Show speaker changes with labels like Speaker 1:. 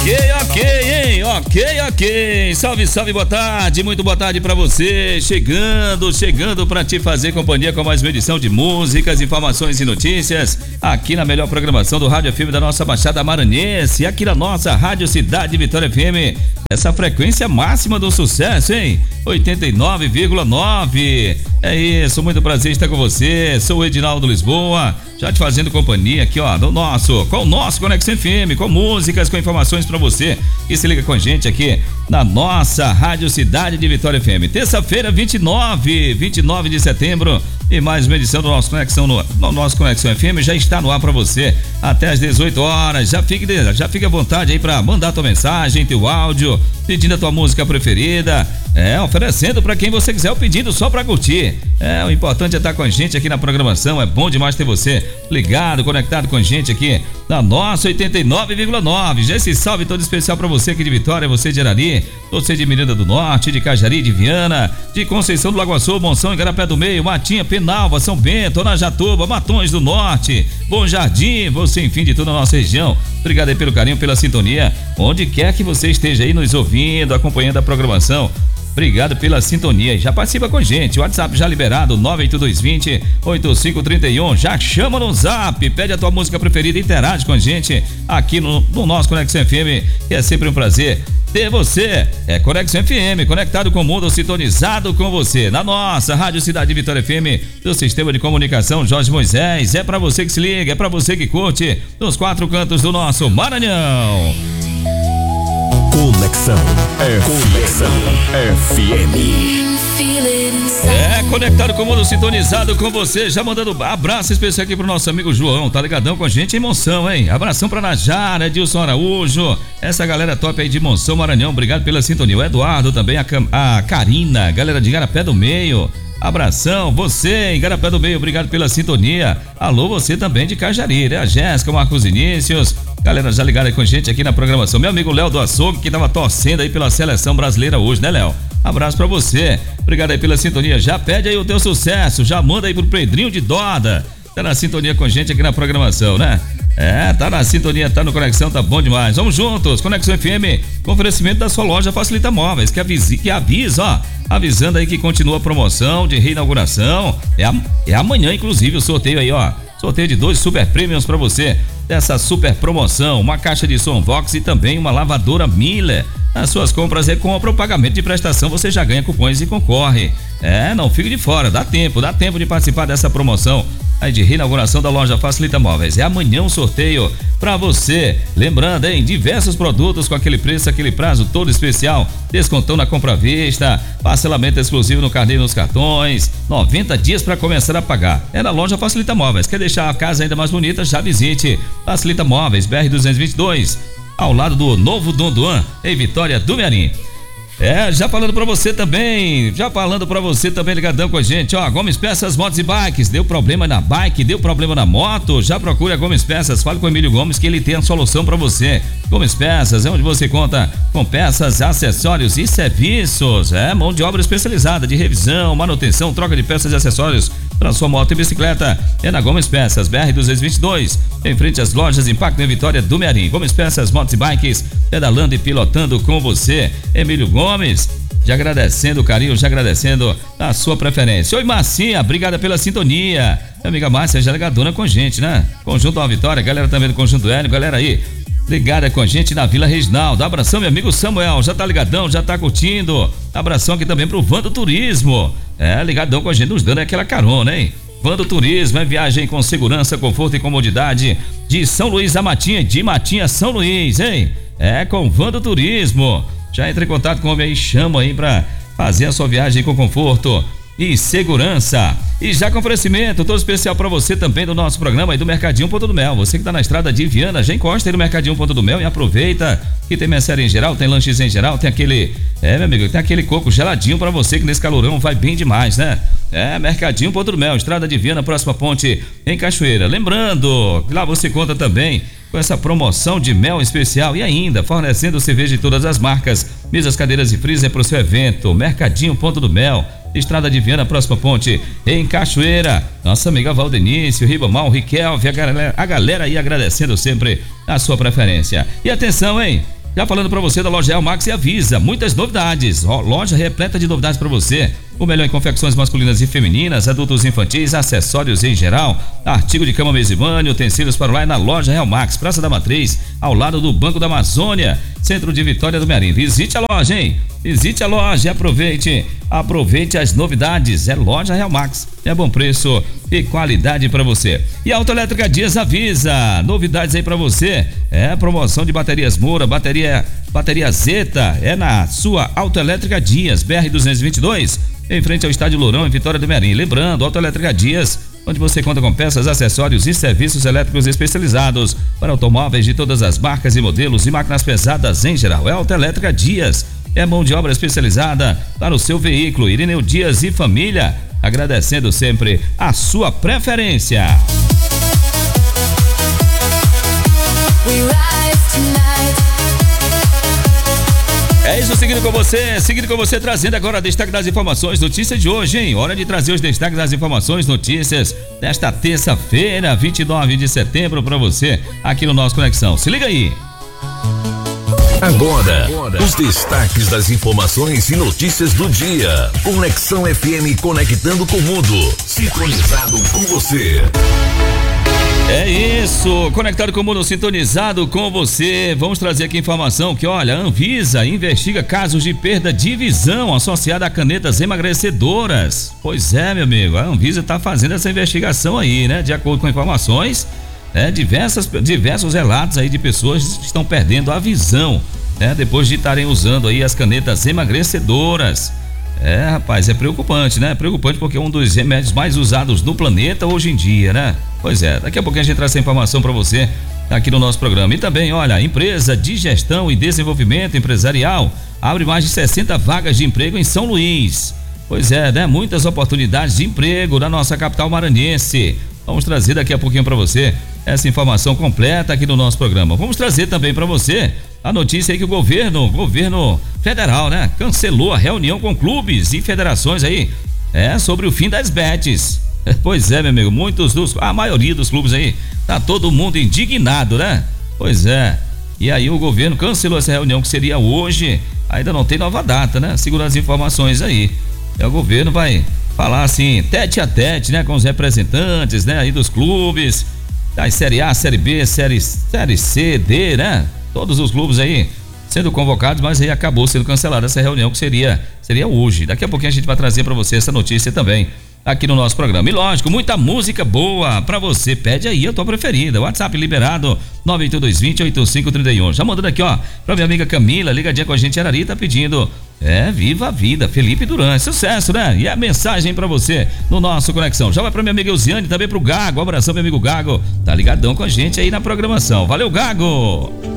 Speaker 1: Ok. Salve, boa tarde, muito boa tarde pra você. Chegando pra te fazer companhia com mais uma edição de músicas, informações e notícias aqui na melhor programação do Rádio FM da nossa Baixada Maranhense, aqui na nossa Rádio Cidade Vitória FM. Essa frequência máxima do sucesso, hein? 89,9. É isso, muito prazer estar com você. Sou o Edinaldo Lisboa, já te fazendo companhia aqui, ó, com o nosso Conexão FM, com músicas, com informações pra você que se liga com a gente aqui na nossa Rádio Cidade de Vitória FM. Terça-feira, 29 de setembro, e mais uma edição do nosso Conexão no nosso Conexão FM já está no ar para você até às 18 horas. Já fique à vontade aí para mandar tua mensagem, teu áudio, pedindo a tua música preferida, oferecendo para quem você quiser o pedido só para curtir. O importante é estar com a gente aqui na programação. É bom demais ter você ligado, conectado com a gente aqui na nossa 89,9. Já esse salve todo especial para você aqui de Vitória, você de Arari, você de Miranda do Norte, de Cajari, de Viana, de Conceição do Lagoa Sul, Monção, Igarapé do Meio, Matinha, Penalva, São Bento, Arajatuba, Matões do Norte, Bom Jardim, você enfim de toda a nossa região. Obrigado aí pelo carinho, pela sintonia, onde quer que você esteja aí nos ouvindo, acompanhando a programação. Obrigado pela sintonia. Já participa com a gente. O WhatsApp já liberado, 98220-8531. Já chama no Zap, pede a tua música preferida, interage com a gente aqui no nosso Conexão FM, que é sempre um prazer ter você. Conexão FM, conectado com o mundo, sintonizado com você na nossa Rádio Cidade Vitória FM do Sistema de Comunicação Jorge Moisés. É pra você que se liga, é pra você que curte nos quatro cantos do nosso Maranhão.
Speaker 2: Conexão FM.
Speaker 1: Conectado com o mundo, sintonizado com você. Já mandando abraço especial aqui pro nosso amigo João, tá ligadão com a gente em Monção, hein? Abração pra Najara, Edilson Araújo, essa galera top aí de Monção, Maranhão. Obrigado pela sintonia. O Eduardo também, a Karina, galera de Igarapé do Meio. Abração, você em Igarapé do Meio, obrigado pela sintonia. Alô, você também de Cajari, né? A Jéssica, Marcos Inícios, galera já ligada com a gente aqui na programação. Meu amigo Léo do Açougue, que tava torcendo aí pela seleção brasileira hoje, né, Léo? Abraço pra você, obrigado aí pela sintonia. Já pede aí o teu sucesso, já manda aí pro Pedrinho de Doda. Tá na sintonia com a gente aqui na programação, né? Tá na sintonia, tá no Conexão, tá bom demais. Vamos juntos, Conexão FM, com oferecimento da sua loja Facilita Móveis, que avisa, ó, avisando aí que continua a promoção de reinauguração. É amanhã, inclusive, o sorteio aí, ó. Sorteio de 2 super prêmios pra você dessa super promoção, uma caixa de som Vox e também uma lavadora Miller. Nas suas compras, recompra o pagamento de prestação, você já ganha cupons e concorre. Não fique de fora, dá tempo de participar dessa promoção aí de reinauguração da loja Facilita Móveis. É amanhã um sorteio pra você. Lembrando, hein, diversos produtos com aquele preço, aquele prazo todo especial, descontão na compra à vista, parcelamento exclusivo no carnê e nos cartões, 90 dias para começar a pagar. É na loja Facilita Móveis. Quer deixar a casa ainda mais bonita? Já visite Facilita Móveis, BR 222, ao lado do novo Dondoan, em Vitória do Mearim. Já falando pra você também, ligadão com a gente, ó, Gomes Peças, Motos e Bikes. Deu problema na bike, deu problema na moto? Já procure a Gomes Peças, fale com o Emílio Gomes que ele tem a solução pra você. Gomes Peças é onde você conta com peças, acessórios e serviços. Mão de obra especializada de revisão, manutenção, troca de peças e acessórios para sua moto e bicicleta. É na Gomes Peças, BR 222, em frente às lojas Impacto em Vitória do Mearim. Gomes Peças, Motos e Bikes, pedalando e pilotando com você. Emílio Gomes, já agradecendo o carinho, já agradecendo a sua preferência. Oi, Marcinha, obrigada pela sintonia. Minha amiga Márcia, já ligadona com a gente, né? Conjunto Nova Vitória, galera também do Conjunto Hélio, galera aí ligada com a gente na Vila Reginaldo. Abração, meu amigo Samuel, já tá ligadão, já tá curtindo. Abração aqui também pro Vando Turismo. Ligadão com a gente, nos dando aquela carona, hein? Vando Turismo é viagem com segurança, conforto e comodidade de São Luís a Matinha, de Matinha a São Luís, hein? Com Vando Turismo. Já entra em contato com o homem aí, chama aí pra fazer a sua viagem com conforto e segurança. E já com oferecimento todo especial para você também do nosso programa aí do Mercadinho Ponta do Mel. Você que tá na estrada de Viana, já encosta aí no Mercadinho Ponta do Mel e aproveita que tem mercearia em geral, tem lanches em geral, tem aquele, meu amigo, tem aquele coco geladinho para você que nesse calorão vai bem demais, né? Mercadinho Ponta do Mel, estrada de Viana, próxima ponte em Cachoeira. Lembrando, lá você conta também com essa promoção de mel especial e ainda fornecendo cerveja de todas as marcas, mesas, cadeiras e freezer para o seu evento. Mercadinho Ponta do Mel, estrada de Viana, próxima ponte em Cachoeira. Nossa amiga Valdenício, Ribamar, Riquelme, a galera aí agradecendo sempre a sua preferência. E atenção, hein? Já falando para você da loja Real Max e avisa, muitas novidades. Loja repleta de novidades para você. O melhor em confecções masculinas e femininas, adultos e infantis, acessórios em geral, artigo de cama, mesa e banho, utensílios para o lar na loja Real Max, Praça da Matriz, ao lado do Banco da Amazônia, centro de Vitória do Mearim. Visite a loja, hein? Visite a loja e aproveite as novidades. É loja Real Max, é bom preço e qualidade para você. E a Autoelétrica Dias avisa, novidades aí para você. É promoção de baterias Moura, bateria Zeta, é na sua Autoelétrica Dias, BR 222, em frente ao Estádio Lourão, em Vitória do Mearim. Lembrando, Autoelétrica Dias, onde você conta com peças, acessórios e serviços elétricos especializados para automóveis de todas as marcas e modelos e máquinas pesadas em geral. É Autoelétrica Dias, é mão de obra especializada para o seu veículo. Irineu Dias e família, agradecendo sempre a sua preferência. É isso, seguindo com você, trazendo agora destaque das informações, notícias de hoje, hein? Hora de trazer os destaques das informações, notícias desta terça-feira, 29 de setembro, para você, aqui no nosso Conexão. Se liga aí!
Speaker 2: Agora, os destaques das informações e notícias do dia. Conexão FM, conectando com o mundo, sintonizado com você.
Speaker 1: É isso, conectado com o mundo, sintonizado com você. Vamos trazer aqui informação que, olha, a Anvisa investiga casos de perda de visão associada a canetas emagrecedoras. Pois é, meu amigo, a Anvisa está fazendo essa investigação aí, né? De acordo com informações, diversos relatos aí de pessoas que estão perdendo a visão, né? Depois de estarem usando aí as canetas emagrecedoras. É, rapaz, é preocupante, né? Preocupante porque é um dos remédios mais usados no planeta hoje em dia, né? Pois é, daqui a pouquinho a gente traz essa informação para você aqui no nosso programa. E também, olha, a empresa de gestão e desenvolvimento empresarial abre mais de 60 vagas de emprego em São Luís. Pois é, né? Muitas oportunidades de emprego na nossa capital maranhense. Vamos trazer daqui a pouquinho para você essa informação completa aqui no nosso programa. Vamos trazer também para você a notícia aí que o governo federal, né, cancelou a reunião com clubes e federações aí, sobre o fim das bets. Pois é, meu amigo, a maioria dos clubes aí, tá todo mundo indignado, né? Pois é. E aí o governo cancelou essa reunião que seria hoje, ainda não tem nova data, né? Segura as informações aí. O governo vai falar assim, tete a tete, né, com os representantes, né, aí dos clubes, das Série A, Série B, Série C, D, né? Todos os clubes aí sendo convocados, mas aí acabou sendo cancelada essa reunião que seria hoje. Daqui a pouquinho a gente vai trazer para você essa notícia também aqui no nosso programa. E lógico, muita música boa para você. Pede aí a tua preferida. WhatsApp liberado 98220-8531. Já mandando aqui, ó, pra minha amiga Camila, ligadinha com a gente, Arari, tá pedindo Viva a Vida, Felipe Duran, sucesso, né? E a mensagem pra você no nosso Conexão. Já vai pra minha amiga Elziane, também pro Gago, um abração, meu amigo Gago, tá ligadão com a gente aí na programação. Valeu, Gago!